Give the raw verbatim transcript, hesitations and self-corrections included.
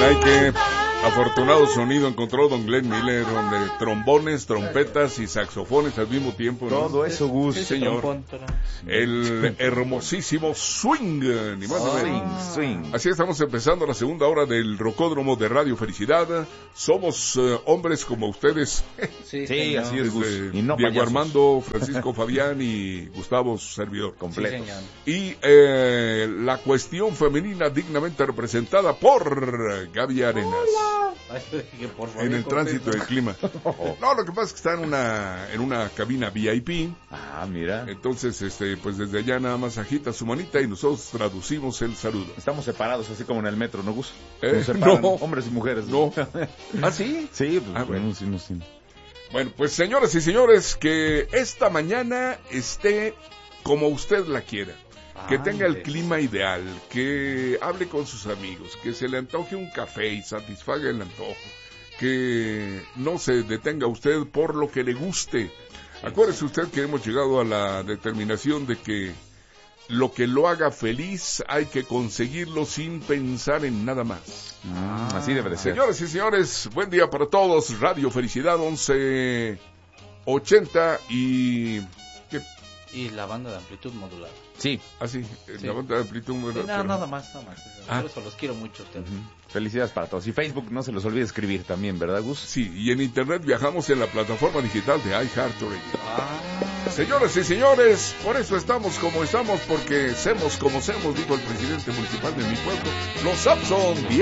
caray, qué afortunado sonido encontró don Glenn Miller, donde trombones, trompetas y saxofones al mismo tiempo, ¿no? Todo eso, Gus. Sí, señor. El hermosísimo swing, ni más ni menos. Swing, swing. Así estamos empezando la segunda hora del Rocódromo de Radio Felicidad. Somos uh, hombres como ustedes. Sí, sí, así es, Gus. Desde Y no Diego payasos. Armando, Francisco Fabián y Gustavo, su servidor. Completo. Sí, Y eh, la cuestión femenina dignamente representada por Gaby Arenas. Por favor, En el tránsito del clima. No, lo que pasa es que está en una en una cabina V I P. Ah, mira. Entonces, este, pues desde allá nada más agita su manita y nosotros traducimos el saludo. Estamos separados, así como en el metro, ¿no, Gus? ¿Eh? Nos separan No. hombres y mujeres. No. ¿Ah, sí? Sí, pues, Ah, bueno, bueno. sí, no, sí. Bueno, pues señoras y señores, que esta mañana esté como usted la quiera. Que tenga el clima ideal, que hable con sus amigos, que se le antoje un café y satisfaga el antojo, que no se detenga usted por lo que le guste. Acuérdese usted que hemos llegado a la determinación de que lo que lo haga feliz hay que conseguirlo sin pensar en nada más. Mm, así debe de ser. Señoras y señores, buen día para todos. Radio Felicidad once ochenta y... ¿qué? Y la banda de amplitud modulada. Sí. Así, Sí. la banda de amplitud. Sí, pero- nada, nada más, nada más. Ah. Por eso los quiero mucho a ustedes. Ujú. Felicidades para todos. Y Facebook, no se los olvide escribir también, ¿verdad, Gus? Sí, y en internet viajamos en la plataforma digital de iHeartRadio. Ah, Señoras y señores, por eso estamos como estamos, porque semos como semos, dijo el presidente municipal de mi pueblo, los Sapson.